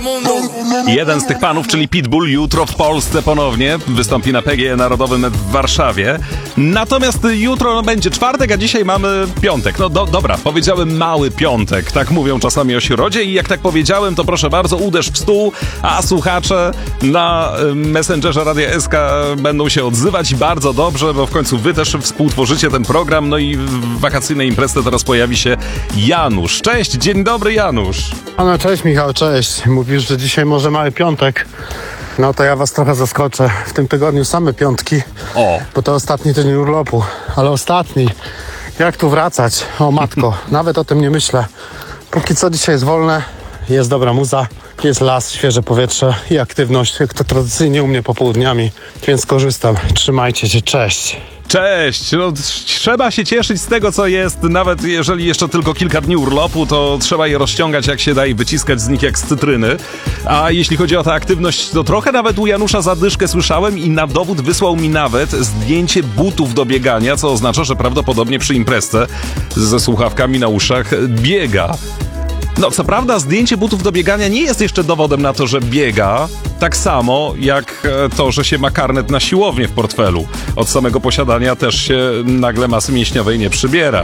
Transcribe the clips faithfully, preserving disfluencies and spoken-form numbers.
Jeden z tych panów, czyli Pitbull, jutro w Polsce ponownie wystąpi na P G E Narodowym w Warszawie. Natomiast jutro no, będzie czwartek, a dzisiaj mamy piątek. No do, dobra, powiedziałem mały piątek. Tak mówią czasami o środzie i jak tak powiedziałem, to proszę bardzo, uderz w stół, a słuchacze na Messengerze Radia S K będą się odzywać bardzo dobrze, bo w końcu wy też współtworzycie ten program. No i w wakacyjnej imprezie teraz pojawi się Janusz. Cześć, dzień dobry Janusz. No cześć Michał, cześć. Mówisz, że dzisiaj może mały piątek. No to ja was trochę zaskoczę. W tym tygodniu same piątki. O. Bo to ostatni tydzień urlopu. Ale ostatni. Jak tu wracać? O matko, nawet o tym nie myślę. Póki co dzisiaj jest wolne, jest dobra muza, jest las, świeże powietrze i aktywność, jak to tradycyjnie u mnie popołudniami. Więc korzystam. Trzymajcie się, cześć. Cześć! No, trzeba się cieszyć z tego, co jest. Nawet jeżeli jeszcze tylko kilka dni urlopu, to trzeba je rozciągać jak się da i wyciskać z nich jak z cytryny. A jeśli chodzi o tę aktywność, to trochę nawet u Janusza zadyszkę słyszałem i na dowód wysłał mi nawet zdjęcie butów do biegania, co oznacza, że prawdopodobnie przy imprezie ze słuchawkami na uszach biega. No, co prawda zdjęcie butów do biegania nie jest jeszcze dowodem na to, że biega, tak samo jak to, że się ma karnet na siłownię w portfelu. Od samego posiadania też się nagle masy mięśniowej nie przybiera.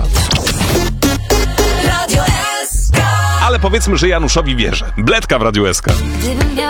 Ale powiedzmy, że Januszowi wierzę. Bledka w Radiu S K.